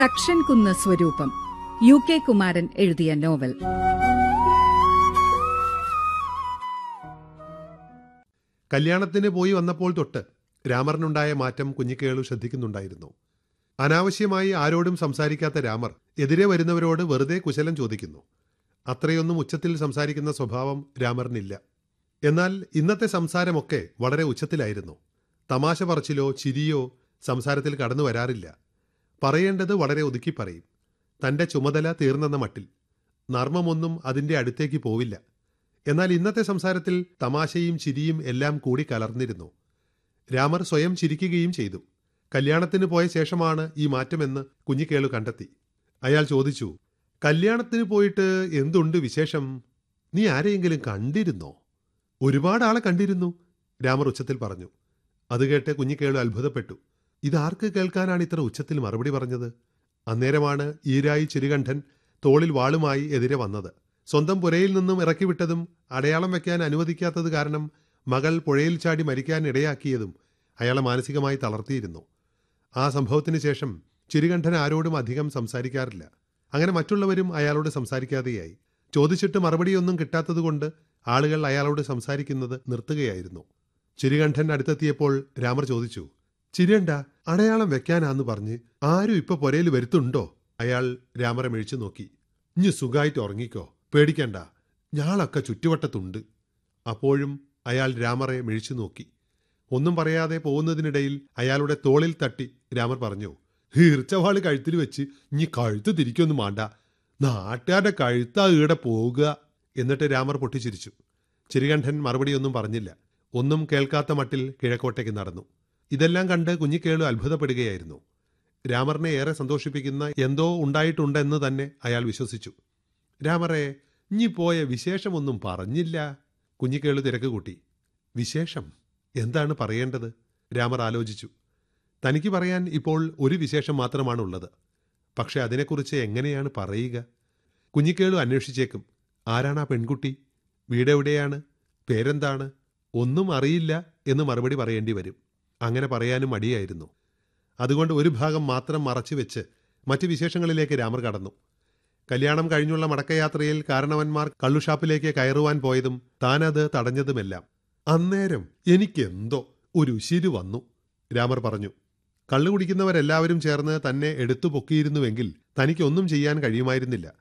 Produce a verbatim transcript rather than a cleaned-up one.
തക്ഷൻകുന്ന് സ്വരൂപം U K Kumaran എഴുതിയ novel. കല്യാണത്തിന് പോയി വന്നപ്പോൾ തൊട്ട് രാമറിനുണ്ടായ മാറ്റം കുഞ്ഞിക്കേളു ശ്രദ്ധിക്കുന്നുണ്ടായിരുന്നു. അനാവശ്യമായി ആരോടും സംസാരിക്കാത്ത രാമർ എതിരെ വരുന്നവരോട് വെറുതെ കുശലം ചോദിക്കുന്നു. അത്രയൊന്നും ഉച്ചത്തിൽ സംസാരിക്കുന്ന സ്വഭാവം രാമറിനില്ല. എന്നാൽ ഇന്നത്തെ സംസാരമൊക്കെ വളരെ ഉച്ചത്തിലായിരുന്നു. തമാശ പറച്ചിലോ ചിരിയോ സംസാരത്തിൽ കടന്നു വരാറില്ല. പറയേണ്ടത് വളരെ ഒതുക്കി പറയും. തന്റെ ചുമതല തീർന്നെന്ന മട്ടിൽ. നർമ്മമൊന്നും അതിന്റെ അടുത്തേക്ക് പോവില്ല. എന്നാൽ ഇന്നത്തെ സംസാരത്തിൽ തമാശയും ചിരിയും എല്ലാം കൂടി കലർന്നിരുന്നു. രാമർ സ്വയം ചിരിക്കുകയും ചെയ്തു. കല്യാണത്തിന് പോയ ശേഷമാണ് ഈ മാറ്റമെന്ന് കുഞ്ഞിക്കേളു കണ്ടെത്തി. അയാൾ ചോദിച്ചു, കല്യാണത്തിന് പോയിട്ട് എന്തുണ്ട് വിശേഷം? നീ ആരെയെങ്കിലും കണ്ടിരുന്നോ? ഒരുപാട് ആളെ കണ്ടിരുന്നു, രാമർ ഉച്ചത്തിൽ പറഞ്ഞു. അത് കേട്ട് കുഞ്ഞിക്കേളു അത്ഭുതപ്പെട്ടു. ഇതാർക്ക് കേൾക്കാനാണ് ഇത്ര ഉച്ചത്തിൽ മറുപടി പറഞ്ഞത്? അന്നേരമാണ് ഈരായി ചിരുകണ്ഠൻ തോളിൽ വാളുമായി എതിരെ വന്നത്. സ്വന്തം പുരയിൽ നിന്നും ഇറക്കിവിട്ടതും അടയാളം വെക്കാൻ അനുവദിക്കാത്തത് കാരണം മകൾ പുഴയിൽ ചാടി മരിക്കാൻ ഇടയാക്കിയതും അയാളെ മാനസികമായി തളർത്തിയിരുന്നു. ആ സംഭവത്തിന് ശേഷം ചിരുകണ്ഠൻ ആരോടും അധികം സംസാരിക്കാറില്ല. അങ്ങനെ മറ്റുള്ളവരും അയാളോട് സംസാരിക്കാതെയായി. ചോദിച്ചിട്ട് മറുപടിയൊന്നും കിട്ടാത്തതുകൊണ്ട് ആളുകൾ അയാളോട് സംസാരിക്കുന്നത് നിർത്തുകയായിരുന്നു. ചിരുകണ്ഠൻ അടുത്തെത്തിയപ്പോൾ രാമർ ചോദിച്ചു, ചിരണ്ട, അടയാളം വെക്കാനാന്ന് പറഞ്ഞ് ആരും ഇപ്പൊ പുരയിൽ വരുത്തുണ്ടോ? അയാൾ രാമറെ മിഴിച്ചു നോക്കി. ഇഞ്ഞു സുഖായിട്ട് ഉറങ്ങിക്കോ, പേടിക്കണ്ട, ഞാളൊക്കെ ചുറ്റുവട്ടത്തുണ്ട്. അപ്പോഴും അയാൾ രാമറെ മിഴിച്ചു നോക്കി. ഒന്നും പറയാതെ പോകുന്നതിനിടയിൽ അയാളുടെ തോളിൽ തട്ടി രാമർ പറഞ്ഞു, ഈർച്ചവാള് കഴുത്തിൽ വെച്ച് ഇനി കഴുത്ത് തിരിക്കൊന്നും വേണ്ട, നാട്ടുകാരുടെ കഴുത്താ ഈടെ പോകുക. എന്നിട്ട് രാമർ പൊട്ടിച്ചിരിച്ചു. ചിരുകണ്ഠൻ മറുപടിയൊന്നും പറഞ്ഞില്ല. ഒന്നും കേൾക്കാത്ത മട്ടിൽ കിഴക്കോട്ടേക്ക് നടന്നു. ഇതെല്ലാം കണ്ട് കുഞ്ഞിക്കേളു അത്ഭുതപ്പെടുകയായിരുന്നു. രാമറിനെ ഏറെ സന്തോഷിപ്പിക്കുന്ന എന്തോ ഉണ്ടായിട്ടുണ്ടെന്ന് തന്നെ അയാൾ വിശ്വസിച്ചു. രാമറെ, ഇഞ്ഞി പോയ വിശേഷമൊന്നും പറഞ്ഞില്ല. കുഞ്ഞിക്കേളു തിരക്ക് കൂട്ടി. വിശേഷം എന്താണ് പറയേണ്ടത്? രാമർ ആലോചിച്ചു. തനിക്ക് പറയാൻ ഇപ്പോൾ ഒരു വിശേഷം മാത്രമാണുള്ളത്. പക്ഷെ അതിനെക്കുറിച്ച് എങ്ങനെയാണ് പറയുക? കുഞ്ഞിക്കേളു അന്വേഷിച്ചേക്കും. ആരാണ് ആ പെൺകുട്ടി? വീടെവിടെയാണ്? പേരെന്താണ്? ഒന്നും അറിയില്ല എന്ന് മറുപടി പറയേണ്ടി വരും. അങ്ങനെ പറയാനും മടിയായിരുന്നു. അതുകൊണ്ട് ഒരു ഭാഗം മാത്രം മറച്ചു വെച്ച് മറ്റു വിശേഷങ്ങളിലേക്ക് രാമർ കടന്നു. കല്യാണം കഴിഞ്ഞുള്ള മടക്കയാത്രയിൽ കാരണവന്മാർ കള്ളുഷാപ്പിലേക്ക് കയറുവാൻ പോയതും താനത് തടഞ്ഞതുമെല്ലാം. അന്നേരം എനിക്കെന്തോ ഒരു ഉശിരു വന്നു, രാമർ പറഞ്ഞു. കള്ളു കുടിക്കുന്നവരെല്ലാവരും ചേർന്ന് തന്നെ എടുത്തു പൊക്കിയിരുന്നുവെങ്കിൽ തനിക്കൊന്നും ചെയ്യാൻ കഴിയുമായിരുന്നില്ല.